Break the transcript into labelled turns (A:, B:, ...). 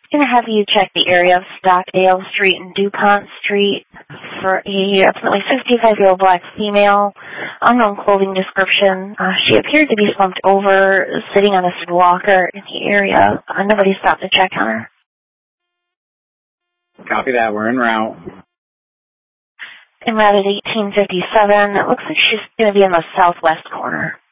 A: Going to have you check the area of Stockdale Street and DuPont Street for a approximately 65-year-old black female, unknown clothing description. She appeared to be slumped over, sitting on a walker in the area. Nobody stopped to check on her.
B: Copy that. We're en route.
A: En route at 1857. It looks like she's going to be in the southwest corner.